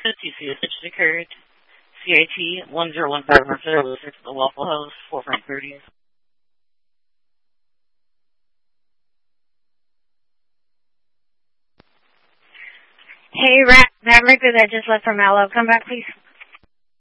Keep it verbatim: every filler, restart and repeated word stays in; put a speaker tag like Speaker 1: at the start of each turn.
Speaker 1: The T C switch occurred. C I T one zero one five one zero was to the Waffle House, forefront thirty.
Speaker 2: Hey, Rat, that Ricker that just left from Mallow, come back, please.